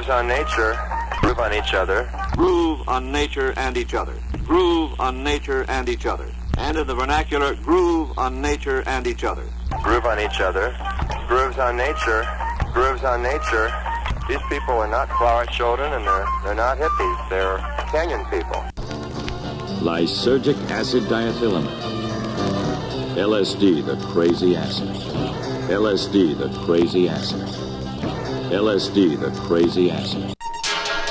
grooves on nature, groove on each other. Groove on nature and each other. Groove on nature and each other. And in the vernacular, groove on nature and each other. Groove on each other. Grooves on nature. Grooves on nature. These people are not flower children, and they're not hippies. They're canyon people. Lysergic acid diethylamide. LSD, the crazy acid. LSD, the crazy acid. LSD, the crazy acid.